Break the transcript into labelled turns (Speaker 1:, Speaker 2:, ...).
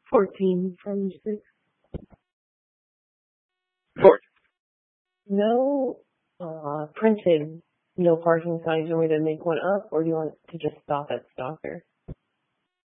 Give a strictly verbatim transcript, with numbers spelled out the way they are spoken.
Speaker 1: fourteen from six.
Speaker 2: Four.
Speaker 1: No uh, printed no parking signs. You want me to make one up, or do you want to just stop at Stalker?